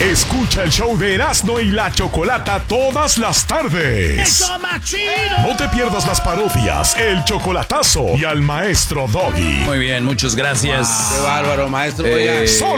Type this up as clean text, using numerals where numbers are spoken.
Escucha el show de Erasmo y la Chocolata todas las tardes. ¡Eso más chido! No te pierdas las parodias, el chocolatazo y al maestro Doggy. Muy bien, muchas gracias. Qué bárbaro, maestro. Solo